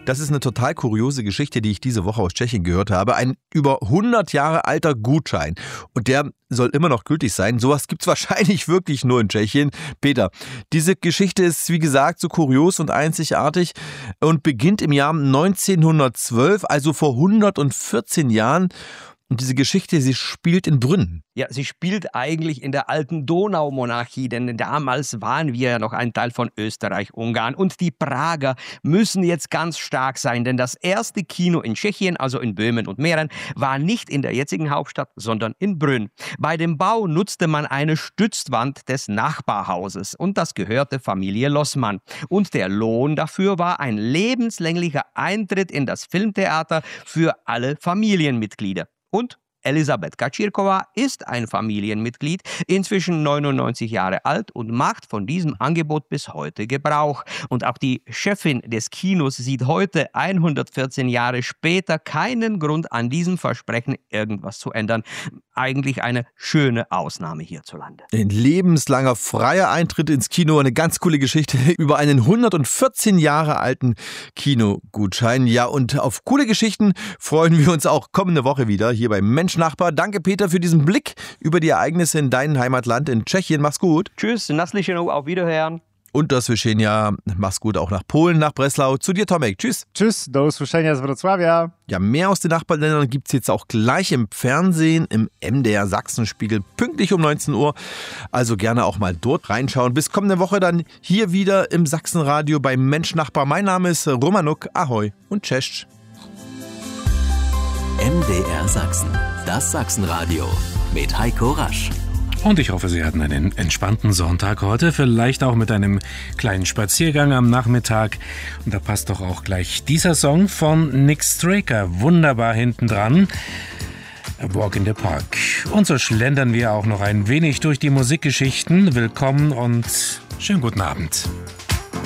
Das ist eine total kuriose Geschichte, die ich diese Woche aus Tschechien gehört habe. Ein über 100 Jahre alter Gutschein. Und der soll immer noch gültig sein. Sowas gibt es wahrscheinlich wirklich nur in Tschechien. Peter, diese Geschichte ist, wie gesagt, so kurios und einzigartig und beginnt im Jahr 1912, also vor 114 Jahren. Und diese Geschichte, sie spielt in Brünn. Ja, sie spielt eigentlich in der alten Donaumonarchie, denn damals waren wir ja noch ein Teil von Österreich-Ungarn. Und die Prager müssen jetzt ganz stark sein, denn das erste Kino in Tschechien, also in Böhmen und Mähren, war nicht in der jetzigen Hauptstadt, sondern in Brünn. Bei dem Bau nutzte man eine Stützwand des Nachbarhauses und das gehörte Familie Lossmann. Und der Lohn dafür war ein lebenslänglicher Eintritt in das Filmtheater für alle Familienmitglieder. Und Elisabeth Kaczírková ist ein Familienmitglied, inzwischen 99 Jahre alt und macht von diesem Angebot bis heute Gebrauch. Und auch die Chefin des Kinos sieht heute, 114 Jahre später, keinen Grund, an diesem Versprechen irgendwas zu ändern. Eigentlich eine schöne Ausnahme hierzulande. Ein lebenslanger freier Eintritt ins Kino, eine ganz coole Geschichte über einen 114 Jahre alten Kinogutschein. Ja, und auf coole Geschichten freuen wir uns auch kommende Woche wieder hier bei Mensch-Nachbar. Danke, Peter, für diesen Blick über die Ereignisse in deinem Heimatland in Tschechien. Mach's gut. Tschüss, naslyšenou, auf Wiederhören. Und do słyszenia. Mach's gut auch nach Polen, nach Breslau. Zu dir, Tomek. Tschüss. Tschüss, do usłyszenia z Wrocławia. Ja, mehr aus den Nachbarländern gibt's jetzt auch gleich im Fernsehen, im MDR Sachsenspiegel, pünktlich um 19 Uhr. Also gerne auch mal dort reinschauen. Bis kommende Woche dann hier wieder im Sachsenradio bei Mensch-Nachbar. Mein Name ist Romanuk. Ahoi und Cześć. MDR Sachsen, das Sachsenradio mit Heiko Rasch. Und ich hoffe, Sie hatten einen entspannten Sonntag heute, vielleicht auch mit einem kleinen Spaziergang am Nachmittag. Und da passt doch auch gleich dieser Song von Nick Straker wunderbar hinten dran. A Walk in the Park. Und so schlendern wir auch noch ein wenig durch die Musikgeschichten. Willkommen und schönen guten Abend.